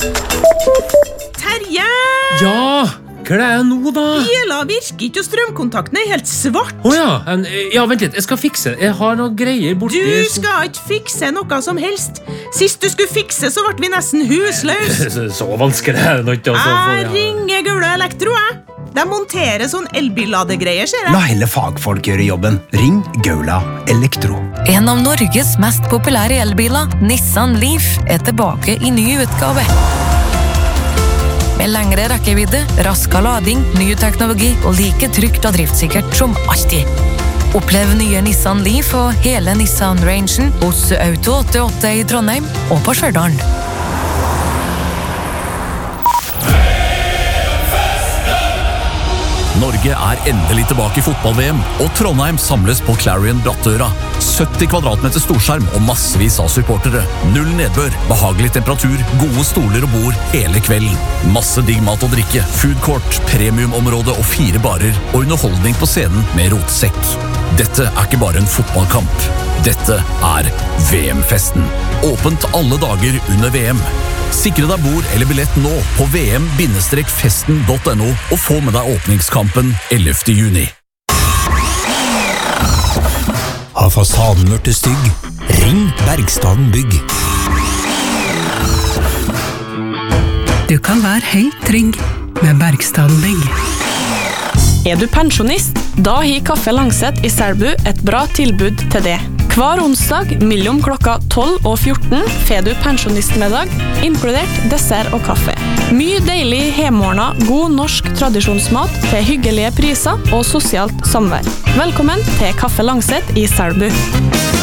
Terje! Ja, hva er det nå da? Biler virker ikke, og strømkontakten er helt svart. Ja, vent litt, jeg skal fikse. Jeg har noen greier borti... Du skal ikke fikse noe som helst. Sist du skulle fikse, så ble vi nesten husløs. Så vanskelig er det ikke. Jeg ringer Gaula Elektro, jeg. De monterer sånn elbilladegreier, ser jeg. La hele fagfolk gjøre jobben. Ring Gaula Elektro. En av Norges mest populære elbiler, Nissan Leaf, er tilbake i ny utgave. Med lengre rekkevidde, raskere lading, ny teknologi og like trygt og driftssikkert som alltid. Opplev nye Nissan Leaf og hele Nissan-rangen hos Auto 88 i Trondheim og på Stjørdal. Norge er endelig tilbake i fotball-VM, og Trondheim samles på Clarion Brattøra. 70 kvadratmeter storskjerm og massevis av supportere. Null nedbør, behagelig temperatur, gode stoler og bord hele kvelden. Masse digg mat og drikke, food court, premiumområde og 4 barer, og underholdning på scenen med rotsekk. Dette er ikke bare en fotballkamp. Dette er VM-festen. Åpent alle dager under VM. Sikre deg bord eller billett nå på vm-festen.no og få med deg åpningskampen 11. juni. Har fasaden vært stygg? Ring Bergstaden Bygg. Du kan være helt trygg med Bergstaden Bygg. Er du pensjonist? Da har Kaffe Langset i Selbu et bra tilbud til det. Hver onsdag mellom klokka 12 og 14 får du pensjonistmiddag, inkludert dessert og kaffe. Mye deilig hjemmeordna, god norsk tradisjonsmat til hyggelige priser og sosialt samvær. Velkommen til Kaffe Langset i Selbu.